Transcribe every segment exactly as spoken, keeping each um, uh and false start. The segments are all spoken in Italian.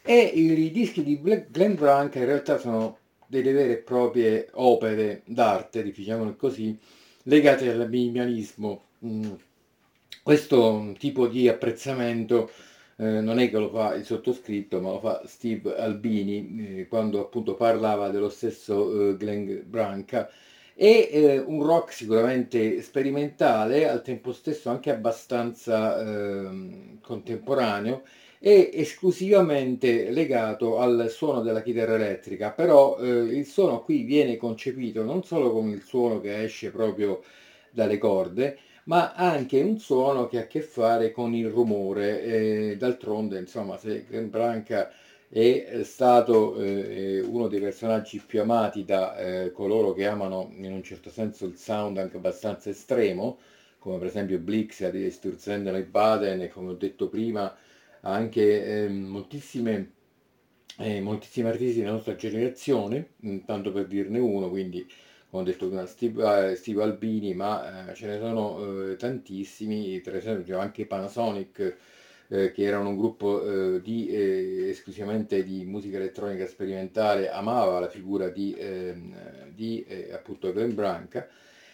E i dischi di Gle- Glenn Branca in realtà sono delle vere e proprie opere d'arte, diciamolo così, legate al minimalismo. Mm, Questo tipo di apprezzamento eh, non è che lo fa il sottoscritto, ma lo fa Steve Albini eh, quando appunto parlava dello stesso eh, Glenn Branca. È eh, un rock sicuramente sperimentale, al tempo stesso anche abbastanza ehm, contemporaneo e esclusivamente legato al suono della chitarra elettrica, però eh, il suono qui viene concepito non solo come il suono che esce proprio dalle corde, ma anche un suono che ha a che fare con il rumore. E d'altronde, insomma, se Glenn Branca è stato eh, uno dei personaggi più amati da eh, coloro che amano in un certo senso il sound anche abbastanza estremo, come per esempio Blix, di Sturzenda e Baden, e come ho detto prima, anche eh, moltissime, eh, moltissimi artisti della nostra generazione, mh, tanto per dirne uno, quindi come ho detto prima Steve, eh, Steve Albini, ma eh, ce ne sono eh, tantissimi, per esempio anche Panasonic, eh, che erano un gruppo eh, di, eh, esclusivamente di musica elettronica sperimentale, amava la figura di, ehm, di eh, appunto Glenn Branca.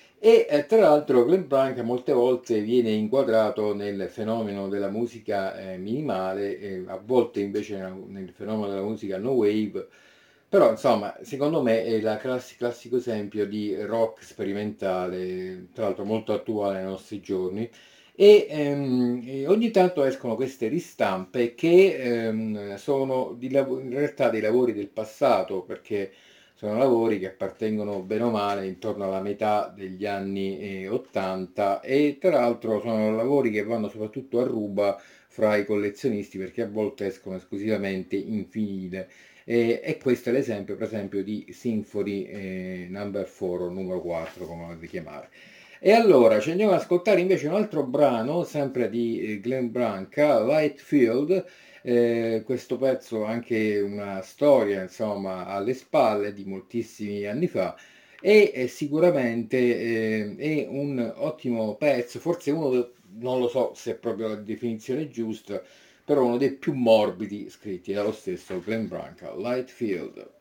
E eh, tra l'altro Glenn Branca molte volte viene inquadrato nel fenomeno della musica eh, minimale, eh, a volte invece nel nel fenomeno della musica no wave, però insomma secondo me è il classico esempio di rock sperimentale, tra l'altro molto attuale nei nostri giorni. E, ehm, e ogni tanto escono queste ristampe che ehm, sono di lav- in realtà dei lavori del passato, perché sono lavori che appartengono bene o male intorno alla metà degli anni eh, ottanta, e tra l'altro sono lavori che vanno soprattutto a ruba fra i collezionisti perché a volte escono esclusivamente in vinile. E, e questo è l'esempio, per esempio, di Symphony eh, number quattro o numero quattro, come lo volete chiamare. E allora ci andiamo ad ascoltare invece un altro brano, sempre di eh, Glenn Branca, Lightfield. Eh, questo pezzo ha anche una storia, insomma, alle spalle di moltissimi anni fa, e eh, sicuramente eh, è un ottimo pezzo, forse uno, de- non lo so se è proprio la definizione giusta, però uno dei più morbidi scritti dallo stesso Glenn Branca, Lightfield.